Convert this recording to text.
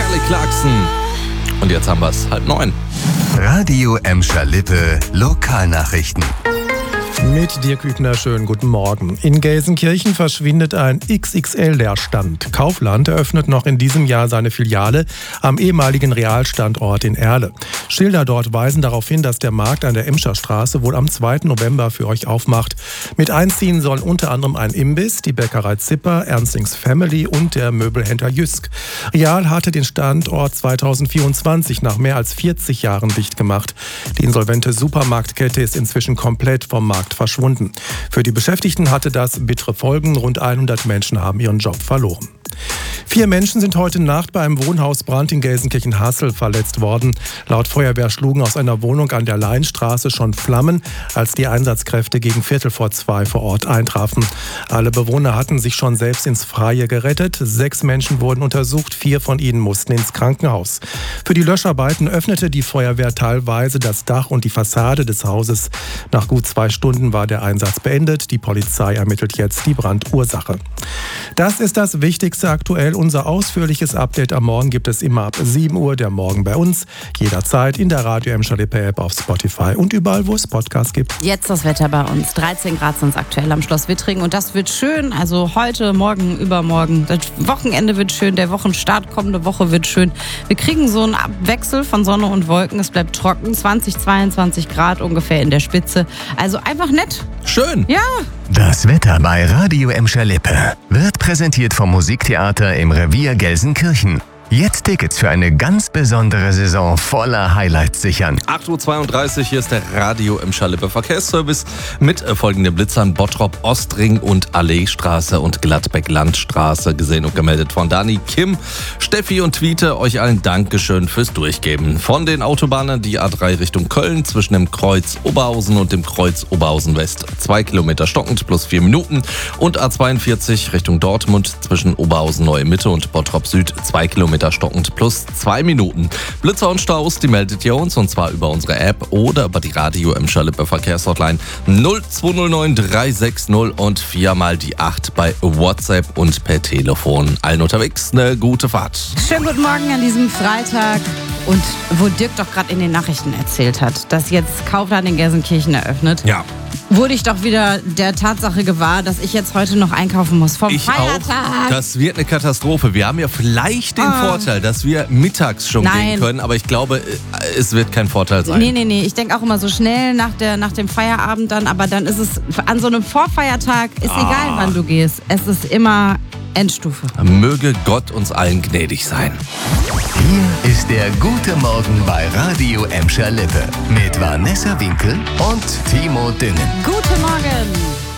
Kelly Clarkson. Und jetzt haben wir es 8:30. Radio Emscher Lippe Lokalnachrichten. Mit Dirk Hübner, schönen guten Morgen. In Gelsenkirchen verschwindet ein XXL-Leerstand. Kaufland eröffnet noch in diesem Jahr seine Filiale am ehemaligen Realstandort in Erle. Schilder dort weisen darauf hin, dass der Markt an der Emscher Straße wohl am 2. November für euch aufmacht. Mit einziehen sollen unter anderem ein Imbiss, die Bäckerei Zipper, Ernstings Family und der Möbelhändler Jysk. Real hatte den Standort 2024 nach mehr als 40 Jahren dicht gemacht. Die insolvente Supermarktkette ist inzwischen komplett vom Markt verschwunden. Für die Beschäftigten hatte das bittere Folgen. Rund 100 Menschen haben ihren Job verloren. 4 Menschen sind heute Nacht bei einem Wohnhausbrand in Gelsenkirchen-Hassel verletzt worden. Laut Feuerwehr schlugen aus einer Wohnung an der Leinstraße schon Flammen, als die Einsatzkräfte gegen 1:45 vor Ort eintrafen. Alle Bewohner hatten sich schon selbst ins Freie gerettet. 6 Menschen wurden untersucht, 4 von ihnen mussten ins Krankenhaus. Für die Löscharbeiten öffnete die Feuerwehr teilweise das Dach und die Fassade des Hauses. Nach gut 2 Stunden war der Einsatz beendet. Die Polizei ermittelt jetzt die Brandursache. Das ist das Wichtigste aktuell. Unser ausführliches Update am Morgen gibt es immer ab 7 Uhr, der Morgen bei uns. Jederzeit in der Radio Emscher Lippe App, auf Spotify und überall, wo es Podcasts gibt. Jetzt das Wetter bei uns. 13 Grad sind es aktuell am Schloss Wittringen und das wird schön. Also heute, morgen, übermorgen. Das Wochenende wird schön, der Wochenstart kommende Woche wird schön. Wir kriegen so einen Abwechsel von Sonne und Wolken. Es bleibt trocken, 20, 22 Grad ungefähr in der Spitze. Also einfach nett. Schön. Ja. Das Wetter bei Radio Emscher Lippe wird präsentiert vom Musiktheater im Revier Gelsenkirchen. Jetzt Tickets für eine ganz besondere Saison voller Highlights sichern. 8:32 Uhr, hier ist der Radio Emscher Lippe Verkehrsservice mit folgenden Blitzern: Bottrop Ostring und Alleestraße und Gladbeck-Landstraße, gesehen und gemeldet von Dani, Kim, Steffi und Tweete. Euch allen Dankeschön fürs Durchgeben. Von den Autobahnen die A3 Richtung Köln zwischen dem Kreuz Oberhausen und dem Kreuz Oberhausen West 2 Kilometer stockend plus 4 Minuten und A42 Richtung Dortmund zwischen Oberhausen Neue Mitte und Bottrop Süd 2 Kilometer stockend plus 2 Minuten. Blitzer und Staus, die meldet ihr uns, und zwar über unsere App oder über die Radio Emscher Lippe Verkehrshotline 0209 360 und 4 die 8 bei WhatsApp und per Telefon. Allen unterwegs eine gute Fahrt. Schönen guten Morgen an diesem Freitag. Und wo Dirk doch gerade in den Nachrichten erzählt hat, dass jetzt Kaufland in Gelsenkirchen eröffnet, Ja. wurde ich doch wieder der Tatsache gewahr, dass ich jetzt heute noch einkaufen muss vom Feiertag. Auch. Das wird eine Katastrophe. Wir haben ja vielleicht den Vorteil, dass wir mittags schon gehen können, aber ich glaube, es wird kein Vorteil sein. Nee. Ich denke auch immer so schnell nach dem Feierabend dann, aber dann ist es an so einem Vorfeiertag, ist egal, wann du gehst. Es ist immer Endstufe. Möge Gott uns allen gnädig sein. Hier ist der Gute Morgen bei Radio Emscher Lippe mit Vanessa Winkel und Timo Düngen. Guten Morgen!